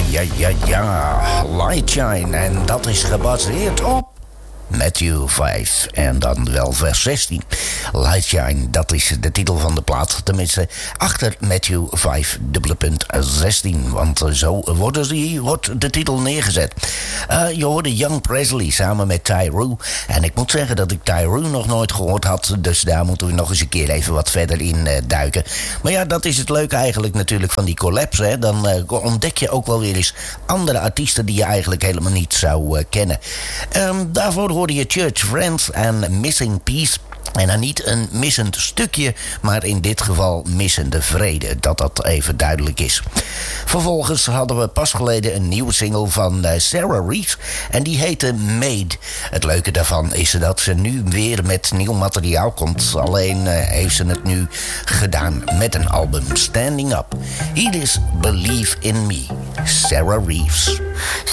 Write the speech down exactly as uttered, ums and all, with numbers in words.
ja, ja, ja. Lightshine. En dat is gebaseerd op Matthew vijf en dan wel vers zestien. Lightshine, dat is de titel van de plaat. Tenminste, achter Matthew vijf, dubbele punt zestien. Want zo worden die, wordt de titel neergezet. Uh, je hoorde Young Presley samen met Tyroo. En ik moet zeggen dat ik Tyroo nog nooit gehoord had. Dus daar moeten we nog eens een keer even wat verder in uh, duiken. Maar ja, dat is het leuke eigenlijk natuurlijk van die collabs. Hè. Dan uh, ontdek je ook wel weer eens andere artiesten die je eigenlijk helemaal niet zou uh, kennen. Um, daarvoor hoorde je Church Friends en Missing Piece. En dan niet een missend stukje, maar in dit geval missende vrede. Dat dat even duidelijk is. Vervolgens hadden we pas geleden een nieuwe single van uh, Sarah Reeves. En die heette Made. Het leuke daarvan is dat ze nu weer met nieuw materiaal komt. Alleen uh, heeft ze het nu gedaan met een album Standing Up. Hier is Believe in Me. Sarah Reeves.